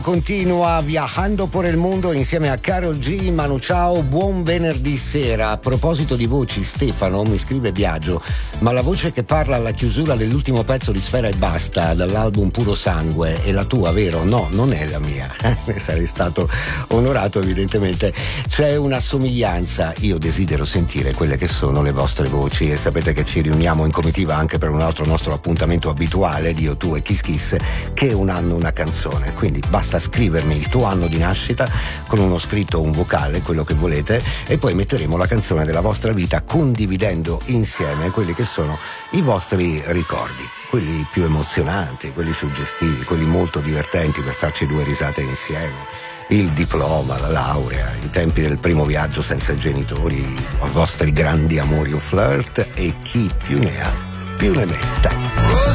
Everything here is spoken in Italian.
Continua viajando por il mondo insieme a Karol G. Manu Ciao, buon venerdì sera. A proposito di voci, Stefano mi scrive Biagio, ma la voce che parla alla chiusura dell'ultimo pezzo di Sfera e Basta dall'album Puro Sangue è la tua, vero? No, non è la mia. Ne sarei stato onorato, evidentemente. C'è una somiglianza. Io desidero sentire quelle che sono le vostre voci e sapete che ci riuniamo in comitiva anche per un altro nostro appuntamento abituale di Io, Tu e Kiss Kiss, che è un anno una canzone. Quindi basta scrivermi il tuo anno di nascita con uno scritto o un vocale, quello che volete, e poi metteremo la canzone della vostra vita condividendo insieme quelli che sono i vostri ricordi, quelli più emozionanti, quelli suggestivi, quelli molto divertenti per farci due risate insieme, il diploma, la laurea, i tempi del primo viaggio senza genitori, i vostri grandi amori o flirt, e chi più ne ha più ne metta.